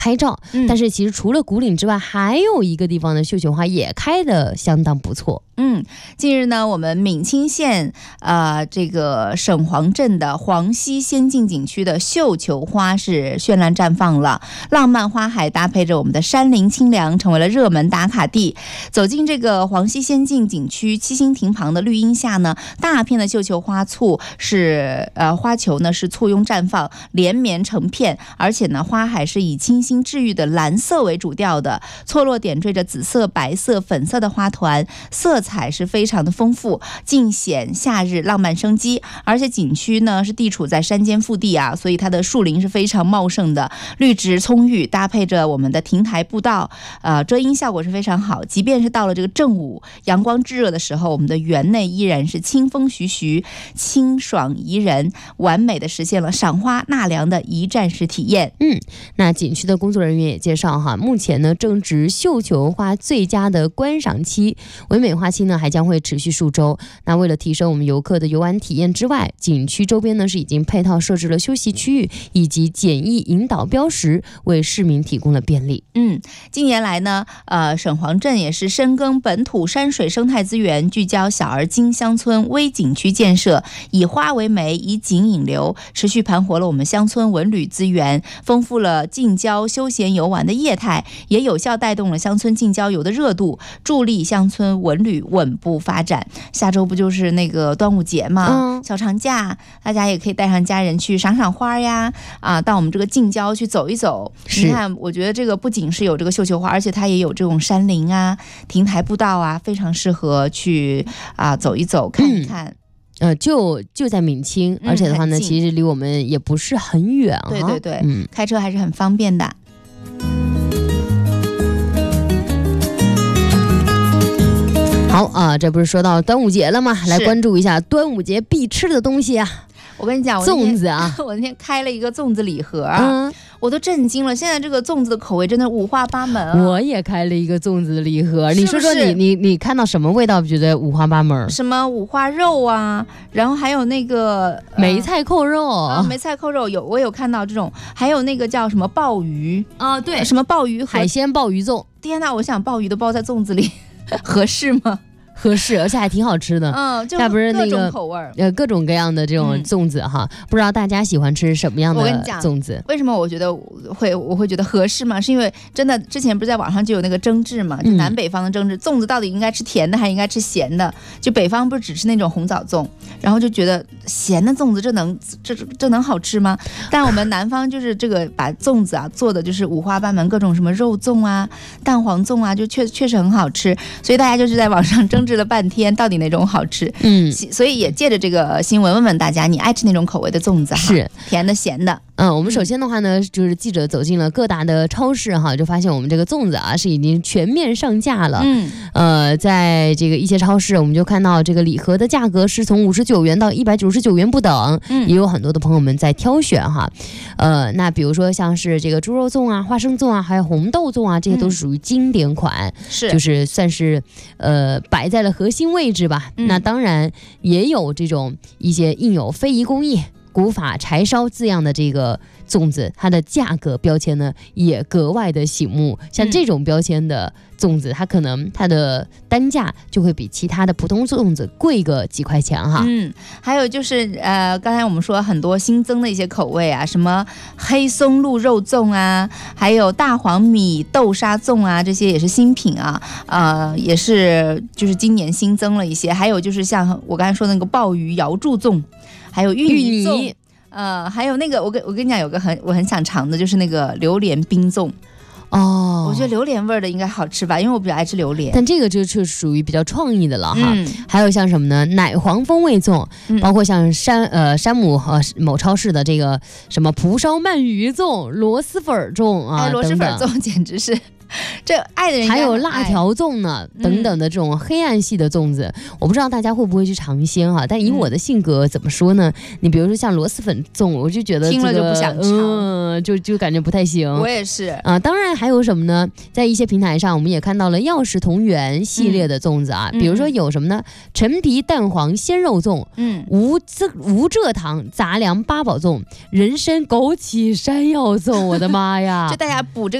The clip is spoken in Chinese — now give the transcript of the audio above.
拍照。但是其实除了古岭之外，还有一个地方的绣球花也开得相当不错。 近日呢，我们闽清县这个沈黄镇的黄溪仙境景区的绣球花是绚烂绽放了，浪漫花海搭配着我们的山林清凉，成为了热门打卡地。走进这个黄溪仙境景区七星亭旁的绿荫下呢，大片的绣球花簇是花球呢是簇拥绽放，连绵成片，而且呢花海是以清新治愈的蓝色为主调的，错落点缀着紫色、白色、粉色的花团，色彩是非常的丰富，尽显夏日浪漫生机。而且景区呢是地处在山间腹地啊，所以它的树林是非常茂盛的，绿植葱郁，搭配着我们的亭台步道，遮阴效果是非常好。即便是到了这个正午阳光炙热的时候，我们的园内依然是清风徐徐，清爽宜人，完美的实现了赏花纳凉的一站式体验。 那景区的工作人员也介绍哈，目前呢正值绣球花最佳的观赏期，唯美花期呢还将会持续数周。那为了提升我们游客的游玩体验之外，景区周边呢是已经配套设置了休息区域以及简易引导标识，为市民提供了便利。 近年来呢，沈黄镇也是深耕本土山水生态资源，聚焦小而精乡村微景区建设，以花为媒，以景引流，持续盘活了我们乡村文旅资源，丰富了近郊休闲游玩的业态，也有效带动了乡村近郊游的热度，助力乡村文旅稳步发展。下周不就是那个端午节嘛，小长假，大家也可以带上家人去赏赏花呀，到我们这个近郊去走一走。你看，我觉得这个不仅是有这个绣球花，而且它也有这种山林啊、亭台步道啊，非常适合去走一走、看一看。 就在闽清，而且的话呢，其实离我们也不是很远。 对对对，开车还是很方便的。 好这不是说到端午节了吗？来关注一下端午节必吃的东西啊！ 我跟你讲， 粽子啊， 我那天开了一个粽子礼盒我都震惊了。现在这个粽子的口味真的五花八门我也开了一个粽子的礼盒，你说说你看到什么味道觉得五花八门？ 什么五花肉啊，然后还有那个梅菜扣肉梅菜扣肉我有看到这种，还有那个叫什么鲍鱼对， 什么鲍鱼海鲜鲍鱼粽。 天哪，我想鲍鱼都包在粽子里合适吗？ 合适，而且还挺好吃的。 就不是那个各种口味各种各样的这种粽子哈。不知道大家喜欢吃什么样的粽子？ 为什么我觉得我会觉得合适嘛？是因为真的之前不是在网上就有那个争执嘛，就南北方的争执，粽子到底应该吃甜的还应该吃咸的？就北方不是只吃那种红枣粽，然后就觉得咸的粽子这能好吃吗？但我们南方就是这个把粽子做的就是五花八门，各种什么肉粽啊、蛋黄粽啊，就确实很好吃，所以大家就是在网上争执了半天，到底哪种好吃？所以也借着这个新闻问问大家，你爱吃哪种口味的粽子？ 是甜的、咸的？ 我们首先的话呢，就是记者走进了各大的超市哈，就发现我们这个粽子是已经全面上架了。在这个一些超市，我们就看到这个礼盒的价格是从59元到199元不等，也有很多的朋友们在挑选哈。那比如说像是这个猪肉粽啊、花生粽啊，还有红豆粽啊，这些都是属于经典款，就是算是摆在了核心位置吧。那当然也有这种一些印有非遗工艺、古法柴烧字样的这个粽子，它的价格标签呢也格外的醒目。像这种标签的粽子，它可能它的单价就会比其他的普通粽子贵个几块钱哈。 还有就是刚才我们说很多新增的一些口味啊，什么黑松露肉粽啊，还有大黄米豆沙粽啊，这些也是新品也是就是今年新增了一些。还有就是像我刚才说的那个鲍鱼瑶柱粽，还有芋泥粽。还有那个我跟你讲，有个我很想尝的，就是那个榴莲冰粽。我觉得榴莲味的应该好吃吧，因为我比较爱吃榴莲。 但这个就是属于比较创意的了哈。还有像什么呢？奶黄风味粽，包括像山姆某超市的这个什么蒲烧鳗鱼粽、螺蛳粉粽螺蛳粉粽简直是这爱的人还有辣条粽呢，等等的这种黑暗系的粽子，我不知道大家会不会去尝鲜哈。但以我的性格怎么说呢？你比如说像螺蛳粉粽，我就觉得听了就不想尝， 就感觉不太行。 我也是啊。当然还有什么呢？在一些平台上，我们也看到了药食同源系列的粽子啊，比如说有什么呢？陈皮蛋黄鲜肉粽，无蔗糖杂粮八宝粽，人参枸杞山药粽，我的妈呀！ 就大家补这个